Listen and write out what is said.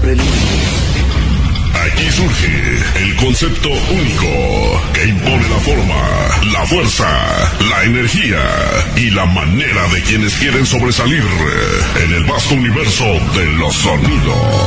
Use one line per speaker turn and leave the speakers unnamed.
siempre listo.
Aquí surge el concepto único que impone la forma, la fuerza, la energía y la manera de quienes quieren sobresalir en el vasto universo de los sonidos.